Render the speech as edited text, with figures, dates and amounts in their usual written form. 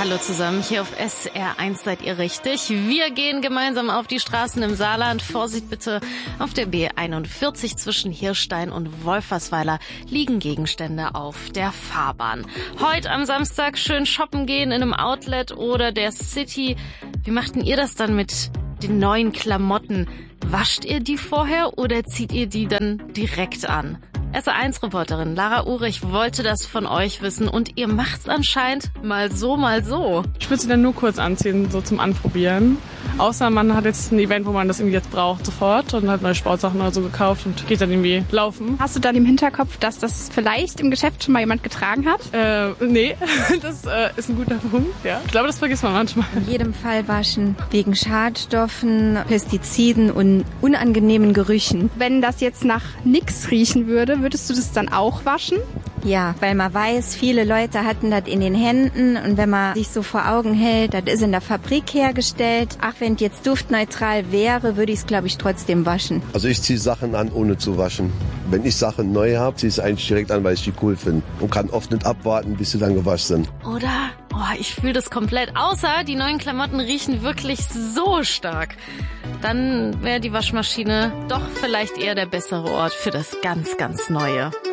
Hallo zusammen, hier auf SR1 seid ihr richtig. Wir gehen gemeinsam auf die Straßen im Saarland. Vorsicht bitte, auf der B41 zwischen Hirstein und Wolfersweiler liegen Gegenstände auf der Fahrbahn. Heute am Samstag schön shoppen gehen in einem Outlet oder der City. Wie macht denn ihr das dann mit den neuen Klamotten? Wascht ihr die vorher oder zieht ihr die dann direkt an? SR1-Reporterin Lara Urich wollte das von euch wissen und ihr macht's anscheinend mal so, mal so. Ich würde sie dann nur kurz anziehen, so zum Anprobieren. Außer man hat jetzt ein Event, wo man das irgendwie jetzt braucht sofort und hat neue Sportsachen oder so gekauft und geht dann irgendwie laufen. Hast du dann im Hinterkopf, dass das vielleicht im Geschäft schon mal jemand getragen hat? Nee, das ist ein guter Punkt, ja. Ich glaube, das vergisst man manchmal. In jedem Fall waschen, wegen Schadstoffen, Pestiziden und unangenehmen Gerüchen. Wenn das jetzt nach nix riechen würde, würdest du das dann auch waschen? Ja, weil man weiß, viele Leute hatten das in den Händen und wenn man sich so vor Augen hält, das ist in der Fabrik hergestellt. Ach, wenn es jetzt duftneutral wäre, würde ich es, glaube ich, trotzdem waschen. Also ich ziehe Sachen an, ohne zu waschen. Wenn ich Sachen neu habe, ziehe ich es eigentlich direkt an, weil ich die cool finde. Und kann oft nicht abwarten, bis sie dann gewaschen sind. Oder? Oh, ich fühle das komplett. Außer die neuen Klamotten riechen wirklich so stark. Dann wäre die Waschmaschine doch vielleicht eher der bessere Ort für das ganz, ganz Neue.